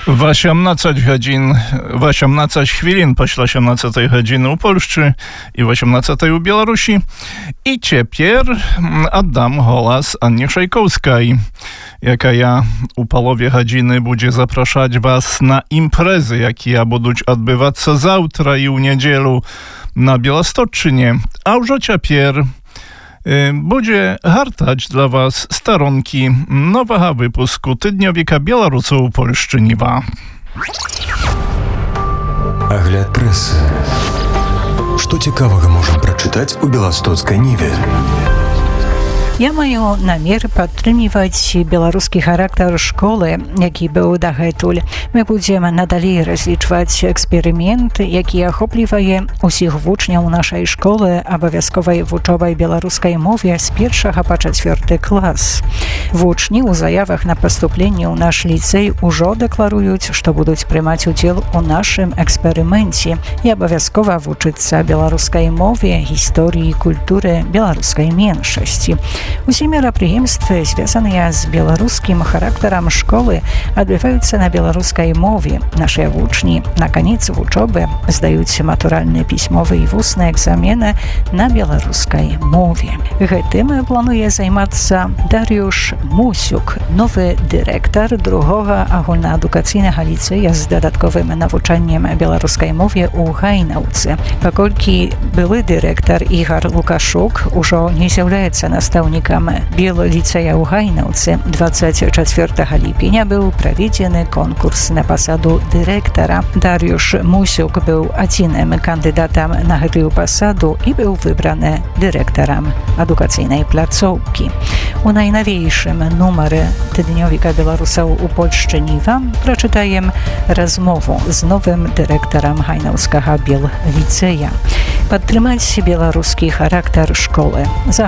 В 18 хвилин пасля 18 гадзіны ў Польшчы і 18 у Беларусі. І цяпер аддам голас Анні Шайкоўскай, якая у палове гадзіны будзе запрашаць вас на імпрэзы, якія будуць адбывацца заўтра і ў нядзелу на Беласточчыне. А ўжо цяпер будзе гартаць dla was staronki nowego wypusku Тыднёвіка беларусаў у Польшчы Ніва. Агляд прэсы. Што цікавага можам прачытаць у беластоцкай Ніве? Ja маю намер падтрымліваць беларускі характар школы, які быў дагэтуль. Мы будзем надалей разлічваць эксперымент, які ахоплівае усіх вучняў нашай школы абавязковай вучобай беларускай мове з 1 па 4 клас. Вучні ў заявах на паступленне ў наш ліцэй ужо дэкларуюць, што будуць прымаць удзел у нашым эксперыменце і абавязкова вучыцца беларускай мове, гісторыі, культуры беларускай меншасці. Усе мерапрыемствы, звязаныя з беларускім характарам школы, адбываюцца на беларускай мове. Нашыя вучні на канец вучобы здаюць матуральныя пісьмовыя і вусныя экзамены на беларускай мове. Гэтым плануе займацца Дар'юш Мусюк, новы дырэктар другога агульнаадукацыйнага ліцэя з дадатковым навучаннем беларускай мове ў Гайнаўцы. Паколькі былы дырэктар Ігар Лукашук ужо не з'яўляецца настаўнікам Біл-ліцэя ў Гайнаўцы, 24 ліпеня быў праведзены конкурс на пасаду дырэктара. Дар'юш Мусюк быў адзіным кандыдатам на гэтую пасаду і быў выбраны дырэктарам адукацыйнай пляцоўкі. У найнавейшым нумары Тыднёвіка беларусаў у Польшчы Ніва прачытаем размову з новым дырэктарам гайнаўскага Біл-ліцэя. Падтрымаць беларускі характар школы.